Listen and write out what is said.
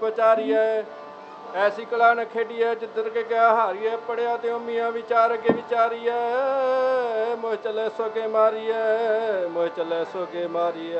ਵਿਚਾਰੀਐ ਐਸੀ ਕਲਾ ਨ ਖੇਡੀਐ ਜਿੱਧਰ ਕੇ ਗਿਆ ਹਾਰੀਐ ਪੜਿਆ ਤੇ ਮੀਆਂ ਵਿਚਾਰ ਅੱਗੇ ਵਿਚਾਰੀਐ ਮੋਹ ਚਲੇ ਸੋਗੇ ਮਾਰੀਐ ਮੋਹ ਚਲੇ ਸੋਗੇ ਮਾਰੀਐ।